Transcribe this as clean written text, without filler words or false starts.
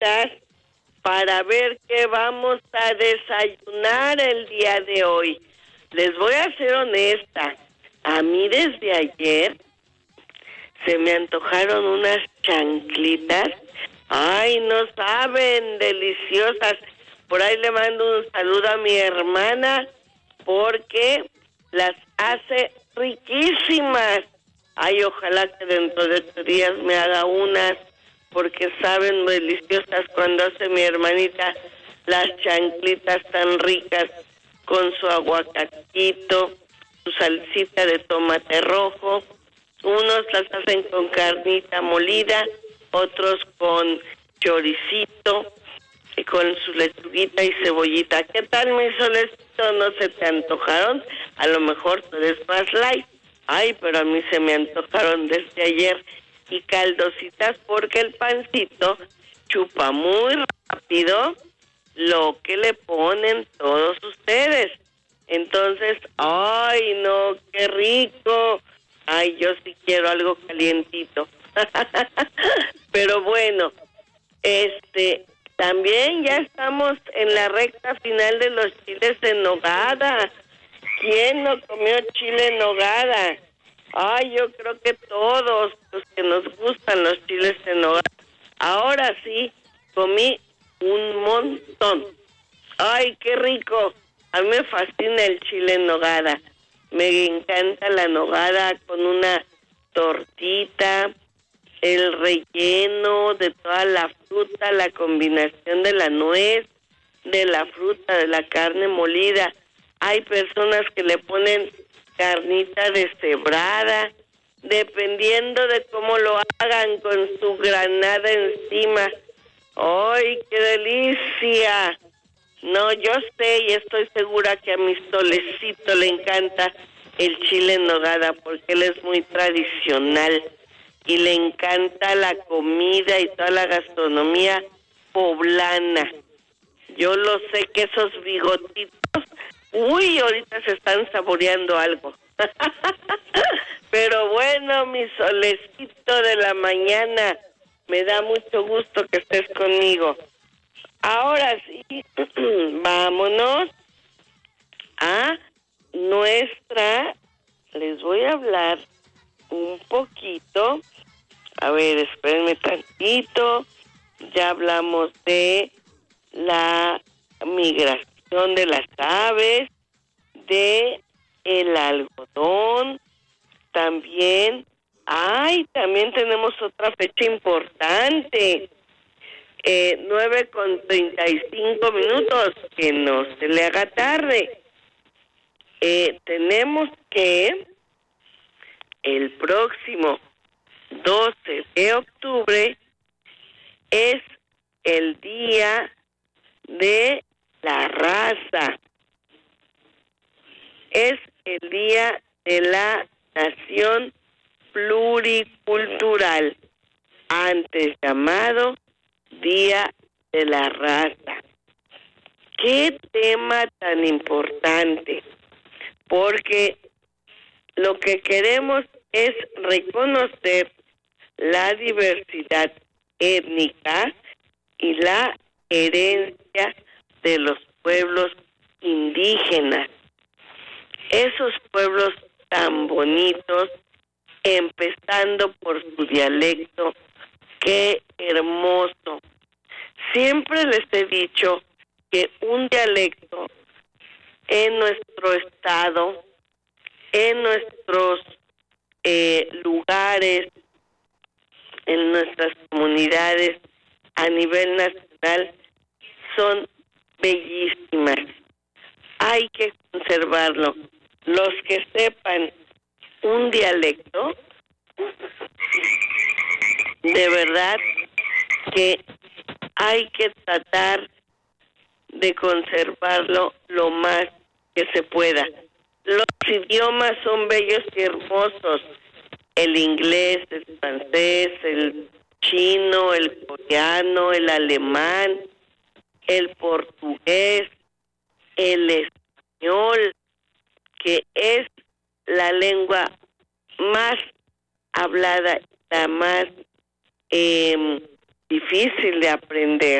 listas para ver qué vamos a desayunar el día de hoy. Les voy a ser honesta. A mí desde ayer se me antojaron unas chanclitas. Ay, no saben, deliciosas. Por ahí le mando un saludo a mi hermana porque las hace riquísimas. Ay, ojalá que dentro de 3 días me haga unas, porque saben deliciosas cuando hace mi hermanita las chanclitas tan ricas con su aguacatito, su salsita de tomate rojo. Unos las hacen con carnita molida, otros con choricito y con su lechuguita y cebollita. ¿Qué tal, mi Solecito? ¿No se te antojaron? A lo mejor tú eres más light. Ay, pero a mí se me antojaron desde ayer. Y caldositas porque el pancito chupa muy rápido lo que le ponen todos ustedes. Entonces, ay, no, qué rico. Ay, yo sí quiero algo calientito. Pero bueno, también ya estamos en la recta final de los chiles en nogada. ¿Quién no comió chile en nogada? Ay, yo creo que todos los que nos gustan los chiles en nogada. Ahora sí, comí un montón. Ay, qué rico. A mí me fascina el chile en nogada. Me encanta la nogada con una tortita, el relleno de toda la fruta, la combinación de la nuez, de la fruta, de la carne molida. Hay personas que le ponen carnita deshebrada, dependiendo de cómo lo hagan, con su granada encima. ¡Ay, qué delicia! No, yo sé y estoy segura que a mi Solecito le encanta el chile en nogada porque él es muy tradicional y le encanta la comida y toda la gastronomía poblana. Yo lo sé que esos bigotitos, uy, ahorita se están saboreando algo. Pero bueno, mi Solecito de la mañana, me da mucho gusto que estés conmigo. Ahora sí, vámonos a les voy a hablar un poquito. A ver, espérenme tantito. Ya hablamos de la migración de las aves, de el algodón, también tenemos otra fecha importante. 9:35, que no se le haga tarde. Tenemos que el próximo 12 de octubre es el Día de la Raza. Es el Día de la Nación Pluricultural, antes llamado Día de la Raza. Qué tema tan importante, porque lo que queremos es reconocer la diversidad étnica y la herencia de los pueblos indígenas. Esos pueblos tan bonitos, empezando por su dialecto. Qué hermoso. Siempre les he dicho que un dialecto en nuestro estado, en nuestros lugares, en nuestras comunidades a nivel nacional, son bellísimas. Hay que conservarlo. Los que sepan un dialecto, de verdad que hay que tratar de conservarlo lo más que se pueda. Los idiomas son bellos y hermosos. El inglés, el francés, el chino, el coreano, el alemán, el portugués, el español, que es la lengua más hablada, la más difícil de aprender.